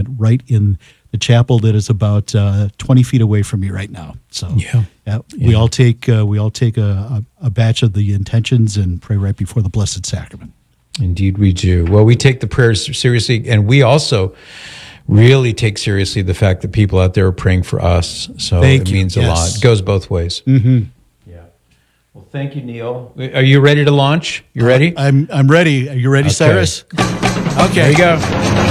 right in the chapel that is about 20 feet away from me right now. So we all take a batch of the intentions and pray right before the Blessed Sacrament. Indeed we do. Well, we take the prayers seriously, and we also really take seriously the fact that people out there are praying for us. So it means a lot. It goes both ways. Mm-hmm. Yeah. Well, thank you, Neil. Are you ready to launch? You ready? I'm ready. Are you ready, Cyrus? Okay. There you go.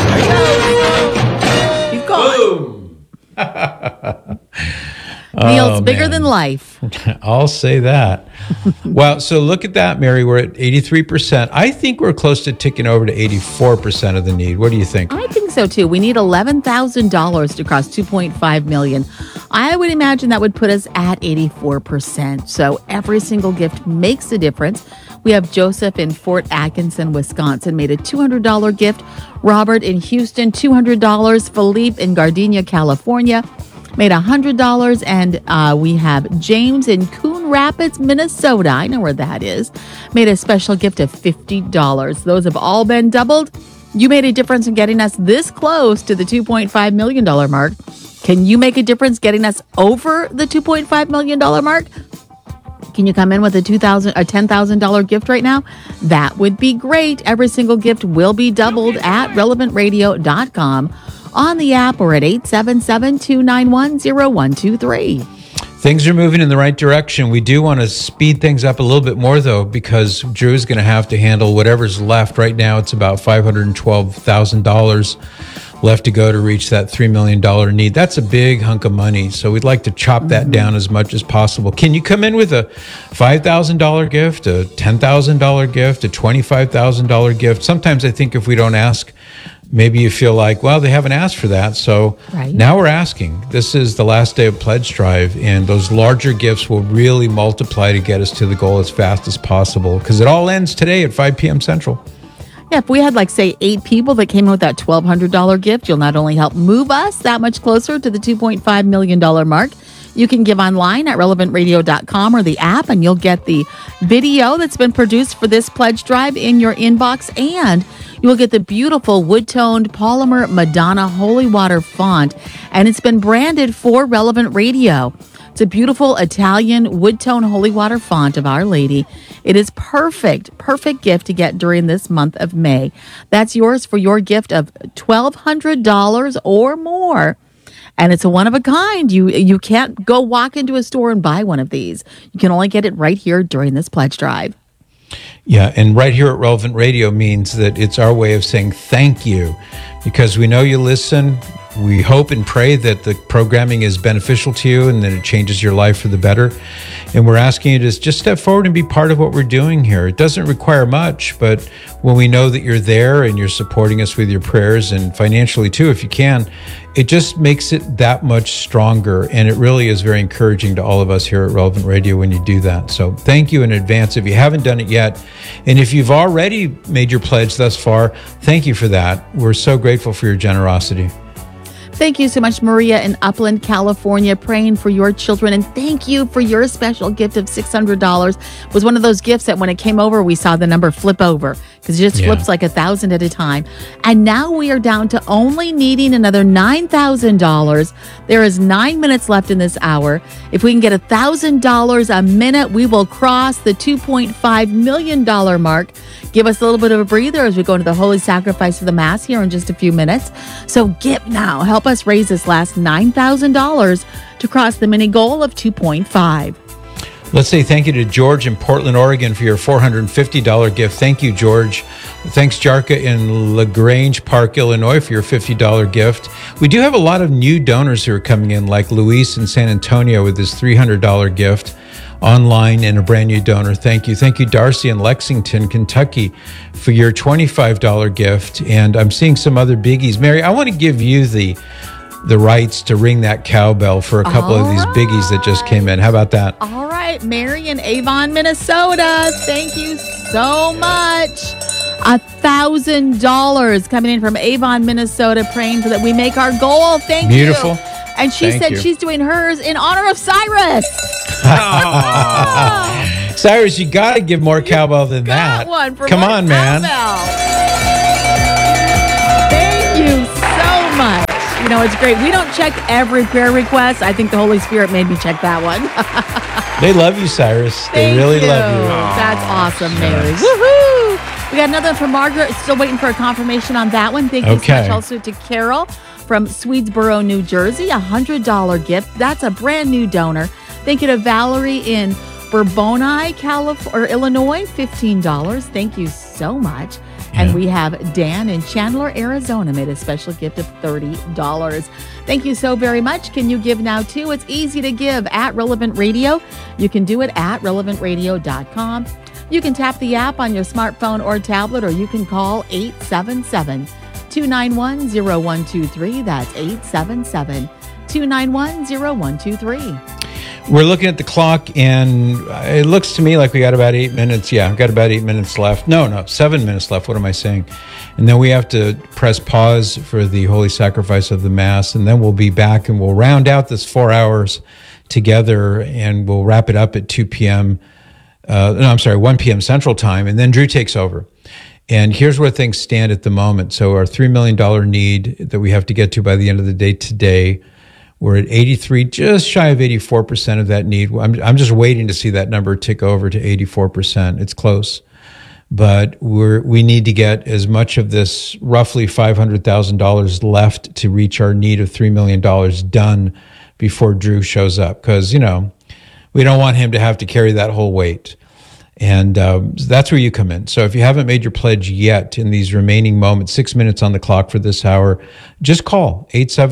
You've gone. Boom. Neil's bigger than life. I'll say that. Well, so look at that, Mary. We're at 83%. I think we're close to ticking over to 84% of the need. What do you think? I think so too. We need $11,000 to cross 2.5 million. I would imagine that would put us at 84%. So every single gift makes a difference. We have Joseph in Fort Atkinson, Wisconsin, made a $200 gift. Robert in Houston, $200. Philippe in Gardenia, California, made $100. And we have James in Coon Rapids, Minnesota. I know where that is. Made a special gift of $50. Those have all been doubled. You made a difference in getting us this close to the $2.5 million mark. Can you make a difference getting us over the $2.5 million mark? Can you come in with a $10,000 gift right now? That would be great. Every single gift will be doubled at relevantradio.com, on the app, or at 877-291-0123. Things are moving in the right direction. We do want to speed things up a little bit more, though, because Drew's going to have to handle whatever's left. Right now, it's about $512,000 left to go to reach that $3 million need. That's a big hunk of money, so we'd like to chop that down as much as possible. Can you come in with a $5,000 gift, a $10,000 gift, a $25,000 gift? Sometimes I think if we don't ask, maybe you feel like, well, they haven't asked for that. So now we're asking. This is the last day of Pledge Drive, and those larger gifts will really multiply to get us to the goal as fast as possible, because it all ends today at 5 p.m. Central. Yeah, if we had, like, say, 8 people that came in with that $1,200 gift, you'll not only help move us that much closer to the $2.5 million mark, you can give online at relevantradio.com or the app, and you'll get the video that's been produced for this pledge drive in your inbox, and you will get the beautiful wood-toned polymer Madonna Holy Water font, and it's been branded for Relevant Radio. It's a beautiful Italian wood-tone holy water font of Our Lady. It is perfect gift to get during this month of May. That's yours for your gift of $1,200 or more. And it's a one of a kind. You can't go walk into a store and buy one of these. You can only get it right here during this pledge drive. Yeah, and right here at Relevant Radio means that it's our way of saying thank you, because we know you listen. We hope and pray that the programming is beneficial to you and that it changes your life for the better. And we're asking you to just step forward and be part of what we're doing here. It doesn't require much, but when we know that you're there and you're supporting us with your prayers and financially too, if you can, it just makes it that much stronger. And it really is very encouraging to all of us here at Relevant Radio when you do that. So thank you in advance if you haven't done it yet. And if you've already made your pledge thus far, thank you for that. We're so grateful for your generosity. Thank you so much, Maria in Upland, California, praying for your children. And thank you for your special gift of $600. It was one of those gifts that when it came over, we saw the number flip over, because it just flips like 1,000 at a time. And now we are down to only needing another $9,000. There is 9 minutes left in this hour. If we can get $1,000 a minute, we will cross the $2.5 million mark. Give us a little bit of a breather as we go into the Holy Sacrifice of the Mass here in just a few minutes. So give now. Help us raise this last $9,000 to cross the mini goal of 2.5. Let's say thank you to George in Portland, Oregon for your $450 gift. Thank you, George. Thanks, Jarka in LaGrange Park, Illinois for your $50 gift. We do have a lot of new donors who are coming in, like Luis in San Antonio with his $300 gift online and a brand new donor. Thank you. Thank you, Darcy in Lexington, Kentucky for your $25 gift. And I'm seeing some other biggies. Mary, I want to give you the rights to ring that cowbell for a couple of these biggies that just came in. How about that? All right, Mary in Avon, Minnesota. Thank you so much. $1,000 coming in from Avon, Minnesota, praying so that we make our goal. Thank you. Beautiful. And she said she's doing hers in honor of Cyrus. Cyrus, you got to give more cowbell than that. Come on, man. Thank you so much. You know, it's great. We don't check every prayer request. I think the Holy Spirit made me check that one. They love you, Cyrus. They Thank really you. love you. That's awesome, Mary. Woohoo! We got another from Margaret. Still waiting for a confirmation on that one. Thank you so much also to Carol from Swedesboro, New Jersey. $100 gift. That's a brand new donor. Thank you to Valerie in Bourbonnais, Illinois. $15. Thank you so much. And we have Dan in Chandler, Arizona, made a special gift of $30. Thank you so very much. Can you give now, too? It's easy to give at Relevant Radio. You can do it at relevantradio.com. You can tap the app on your smartphone or tablet, or you can call 877-291-0123. That's 877-291-0123. We're looking at the clock, and it looks to me like we got about 8 minutes. Yeah, we've got about 8 minutes left. No, 7 minutes left. What am I saying? And then we have to press pause for the Holy Sacrifice of the Mass, and then we'll be back and we'll round out this 4 hours together, and we'll wrap it up at 1 p.m. Central Time, and then Drew takes over. And here's where things stand at the moment. So our $3 million need that we have to get to by the end of the day today, we're at 83, just shy of 84% of that need. I'm just waiting to see that number tick over to 84%. It's close. But we need to get as much of this roughly $500,000 left to reach our need of $3 million done before Drew shows up. Because, we don't want him to have to carry that whole weight. And that's where you come in. So if you haven't made your pledge yet in these remaining moments, 6 minutes on the clock for this hour, just call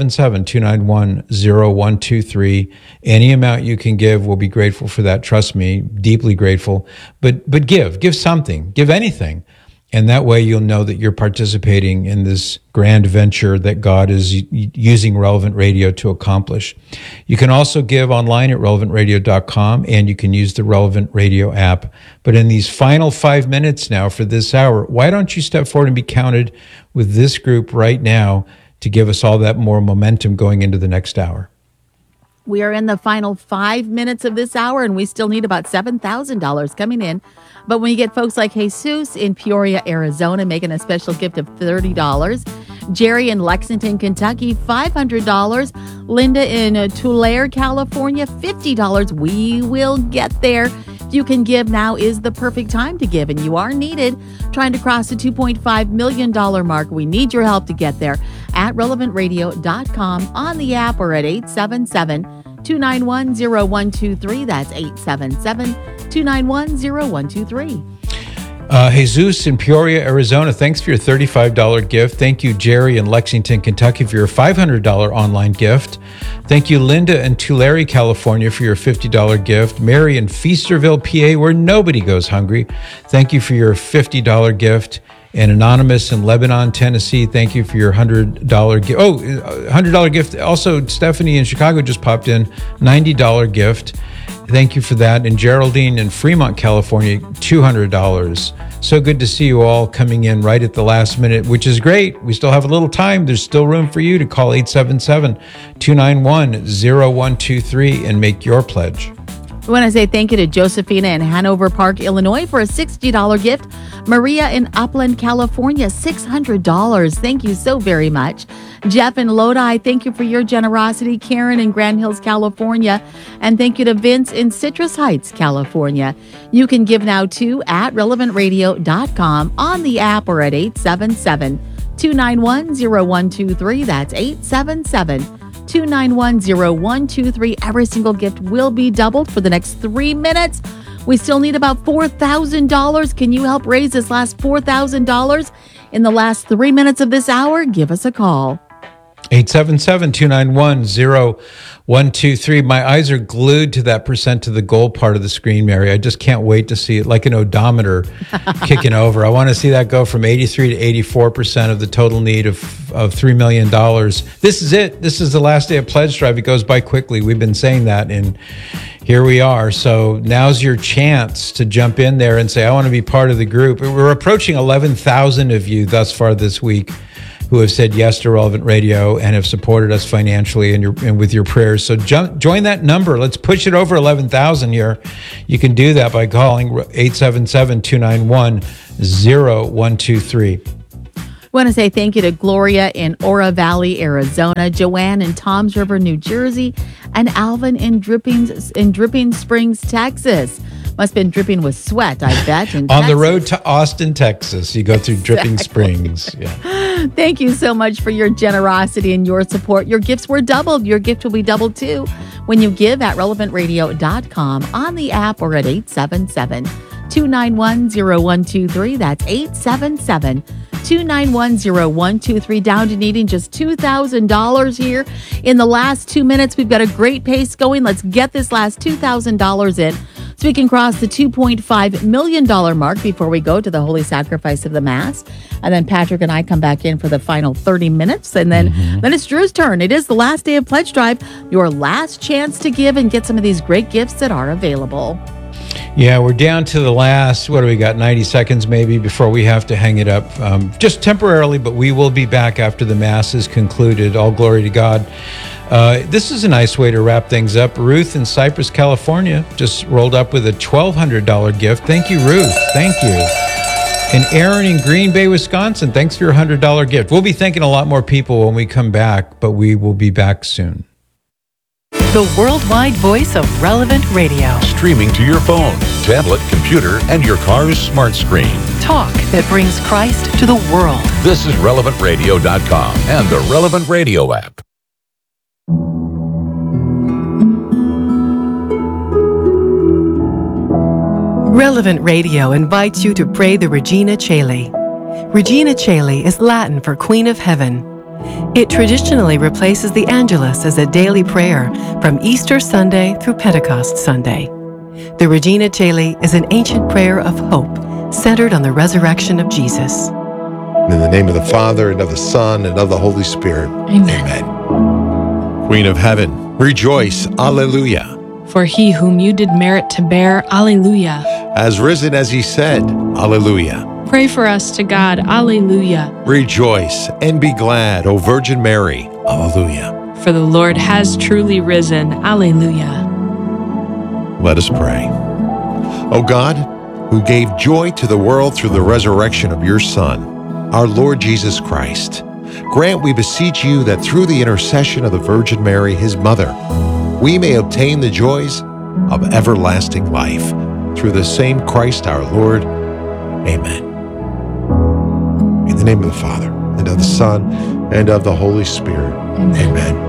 877-291-0123. Any amount you can give, we'll be grateful for that. Trust me, deeply grateful. But give something, give anything. And that way you'll know that you're participating in this grand venture that God is using Relevant Radio to accomplish. You can also give online at relevantradio.com, and you can use the Relevant Radio app. But in these final 5 minutes now for this hour, why don't you step forward and be counted with this group right now to give us all that more momentum going into the next hour? We are in the final 5 minutes of this hour, and we still need about $7,000 coming in. But when you get folks like Jesus in Peoria, Arizona, making a special gift of $30, Jerry in Lexington, Kentucky, $500, Linda in Tulare, California, $50, we will get there. If you can give, now is the perfect time to give, and you are needed. Trying to cross the $2.5 million mark. We need your help to get there at relevantradio.com, on the app, or at 877-291-0123. That's 877-291-0123. Jesus in Peoria, Arizona, thanks for your $35 gift. Thank you, Jerry in Lexington, Kentucky, for your $500 online gift. Thank you, Linda in Tulare, California, for your $50 gift. Mary in Feasterville, PA, where nobody goes hungry, thank you for your $50 gift. And Anonymous in Lebanon, Tennessee, thank you for your $100 gift. Oh, $100 gift. Also, Stephanie in Chicago just popped in, $90 gift. Thank you for that. And Geraldine in Fremont, California, $200. So good to see you all coming in right at the last minute, which is great. We still have a little time. There's still room for you to call 877-291-0123 and make your pledge. We want to say thank you to Josephina in Hanover Park, Illinois, for a $60 gift. Maria in Upland, California, $600. Thank you so very much. Jeff in Lodi, thank you for your generosity. Karen in Grand Hills, California. And thank you to Vince in Citrus Heights, California. You can give now, too, at relevantradio.com, on the app, or at 877-291-0123. That's 877-291-0123. Every single gift will be doubled for the next 3 minutes. We still need about $4,000. Can you help raise this last $4,000 in the last 3 minutes of this hour? Give us a call. 877-291-0123. My eyes are glued to that percent to the goal part of the screen, Mary. I just can't wait to see it, like an odometer kicking over. I want to see that go from 83 to 84% of the total need of $3 million. This is it. This is the last day of Pledge Drive. It goes by quickly. We've been saying that, and here we are. So now's your chance to jump in there and say, I want to be part of the group. We're approaching 11,000 of you thus far this week who have said yes to Relevant Radio and have supported us financially and with your prayers. So join that number. Let's push it over 11,000 here. You can do that by calling 877-291-0123. want to say thank you to Gloria in Oro Valley, Arizona, Joanne in Toms River, New Jersey, and Alvin in Dripping Springs, Texas. Must have been dripping with sweat, I bet. In On Texas. the road to Austin, Texas, you go through Dripping Springs. Yeah. Thank you so much for your generosity and your support. Your gifts were doubled. Your gift will be doubled too when you give at relevantradio.com, on the app, or at 877-291-0123. That's 877-291-0123. Down to needing just $2,000 here in the last 2 minutes. We've got a great pace going. Let's get this last $2,000 in so we can cross the $2.5 million mark before we go to the Holy Sacrifice of the Mass. And then Patrick and I come back in for the final 30 minutes. And then it's Drew's turn. It is the last day of Pledge Drive, your last chance to give and get some of these great gifts that are available. Yeah, we're down to the last, what do we got, 90 seconds maybe before we have to hang it up, just temporarily, but we will be back after the Mass is concluded. All glory to God. This is a nice way to wrap things up. Ruth in Cypress, California just rolled up with a $1,200 gift. Thank you, Ruth. Thank you. And Aaron in Green Bay, Wisconsin, thanks for your $100 gift. We'll be thanking a lot more people when we come back, but we will be back soon. The worldwide voice of Relevant Radio. Streaming to your phone, tablet, computer, and your car's smart screen. Talk that brings Christ to the world. This is relevantradio.com and the Relevant Radio app. Relevant Radio invites you to pray the Regina Caeli. Regina Caeli is Latin for Queen of Heaven. It traditionally replaces the Angelus as a daily prayer from Easter Sunday through Pentecost Sunday. The Regina Caeli is an ancient prayer of hope centered on the resurrection of Jesus. In the name of the Father, and of the Son, and of the Holy Spirit. Amen. Queen of Heaven, rejoice, Alleluia. For he whom you did merit to bear, Alleluia. As risen as he said, Alleluia. Pray for us to God, Alleluia. Rejoice and be glad, O Virgin Mary, Alleluia. For the Lord has truly risen, Alleluia. Let us pray. O God, who gave joy to the world through the resurrection of your Son, our Lord Jesus Christ, grant, we beseech you, that through the intercession of the Virgin Mary, his mother, we may obtain the joys of everlasting life. Through the same Christ our Lord. Amen. In the name of the Father, and of the Son, and of the Holy Spirit. Amen.